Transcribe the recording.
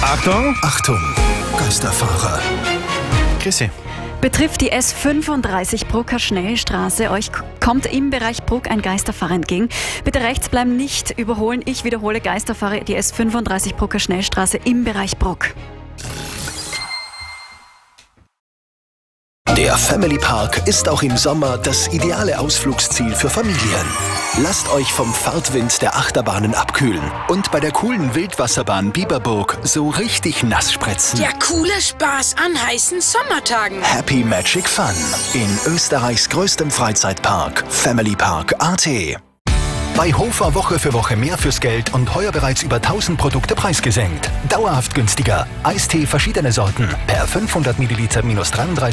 Achtung! Achtung, Geisterfahrer. Chrissy. Betrifft die S35 Brucker Schnellstraße. Euch kommt im Bereich Bruck ein Geisterfahrer entgegen. Bitte rechts bleiben, nicht überholen. Ich wiederhole, Geisterfahrer, die S35 Brucker Schnellstraße im Bereich Bruck. Der Family Park ist auch im Sommer das ideale Ausflugsziel für Familien. Lasst euch vom Fahrtwind der Achterbahnen abkühlen und bei der coolen Wildwasserbahn Biberburg so richtig nass spritzen. Der coole Spaß an heißen Sommertagen. Happy Magic Fun in Österreichs größtem Freizeitpark, Family Park AT. Bei Hofer Woche für Woche mehr fürs Geld und heuer bereits über 1000 Produkte preisgesenkt. Dauerhaft günstiger. Eistee verschiedene Sorten per 500 Milliliter minus 33